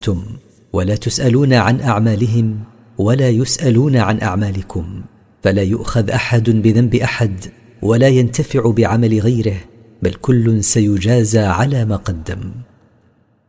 ولا تسألون عن أعمالهم ولا يسألون عن أعمالكم، فلا يؤخذ أحد بذنب أحد ولا ينتفع بعمل غيره، بل كل سيجازى على ما قدم.